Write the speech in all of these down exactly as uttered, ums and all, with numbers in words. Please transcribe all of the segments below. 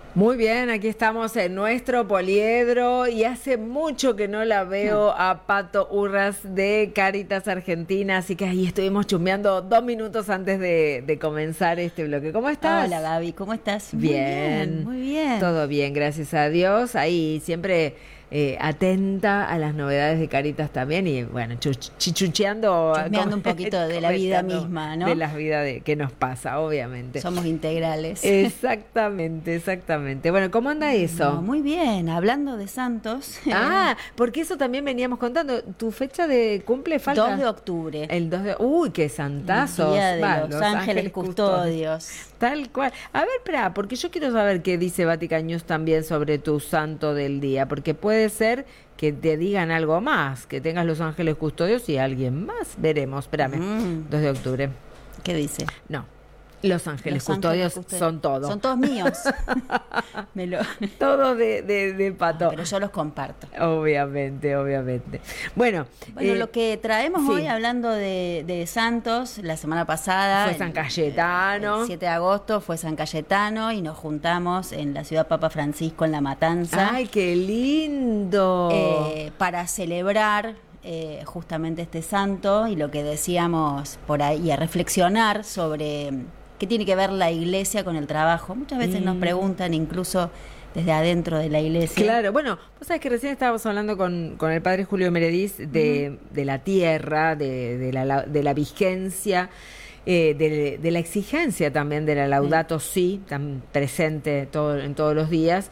Muy bien, aquí estamos en nuestro poliedro y hace mucho que no la veo a Pato Urras de Cáritas Argentina, así que ahí estuvimos chusmeando dos minutos antes de, de comenzar este bloque. ¿Cómo estás? Hola Gaby, ¿cómo estás? Bien, muy bien, muy bien. Todo bien, gracias a Dios. Ahí siempre eh, atenta a las novedades de Cáritas también y bueno, chuch, chichucheando. Chusmeando un poquito de la vida misma, ¿no? De la vida de, que nos pasa, obviamente. Somos integrales. Exactamente, exactamente. Bueno, ¿cómo anda eso? No, muy bien, hablando de santos. Ah, porque eso también veníamos contando. ¿Tu fecha de cumple falta? dos de octubre. El dos de Uy, qué santazos. Día de Va, los, los ángeles, ángeles custodios. custodios. Tal cual. A ver, espera, porque yo quiero saber qué dice Vatican News también sobre tu santo del día, porque puede ser que te digan algo más, que tengas los ángeles custodios y alguien más. Veremos, espérame. Mm. dos de octubre. ¿Qué dice? No. Los ángeles Los custodios ángeles custodios son todo. Son todos míos. Me lo... Todo de, de, de Pato. No, pero yo los comparto. Obviamente, obviamente. Bueno, Bueno, eh, lo que traemos sí. hoy, hablando de, de santos, la semana pasada Fue San Cayetano. El, el siete de agosto fue San Cayetano y nos juntamos en la ciudad Papa Francisco, en La Matanza. ¡Ay, qué lindo! Eh, para celebrar eh, justamente este santo y lo que decíamos por ahí, a reflexionar sobre qué tiene que ver la iglesia con el trabajo. Muchas veces mm. nos preguntan, incluso desde adentro de la iglesia. Claro, bueno, vos sabés que recién estábamos hablando con, con el padre Julio Meredith de, uh-huh. de la tierra, de, de, la, de la vigencia, eh, de, de la exigencia también de la Laudato Si, tan presente todo, en todos los días,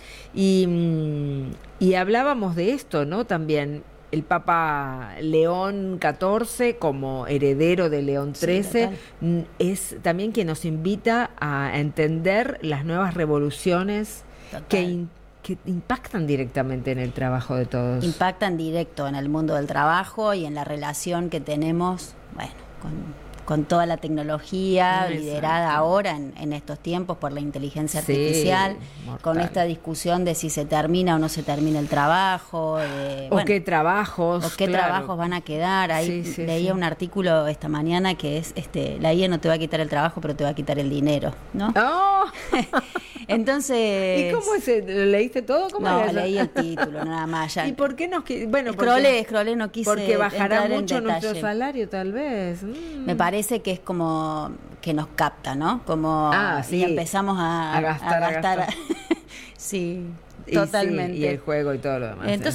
y, y hablábamos de esto, ¿no? También el Papa León catorce, como heredero de León trece, sí, es también quien nos invita a entender las nuevas revoluciones que, in, que impactan directamente en el trabajo de todos. Impactan directo en el mundo del trabajo y en la relación que tenemos, bueno, con... con toda la tecnología. Exacto. Liderada ahora en, en estos tiempos por la inteligencia artificial, sí, con esta discusión de si se termina o no se termina el trabajo, de, o bueno, qué trabajos, o qué claro. trabajos van a quedar. Ahí sí, sí, leía sí. un artículo esta mañana que es, este, la I A no te va a quitar el trabajo, pero te va a quitar el dinero, ¿no? Oh. Entonces, ¿y cómo es? ¿Lo leíste todo? ¿Cómo no, era? Leí el título, nada más. Ya. ¿Y por qué nos bueno, escrolé, escrolé, no quise porque bajará mucho nuestro detalle. salario, tal vez. Mm. Me parece que es como que nos capta, ¿no? Como ah, sí. y empezamos a, a gastar, a gastar. A gastar. Sí, y totalmente. Sí, y el juego y todo lo demás. Entonces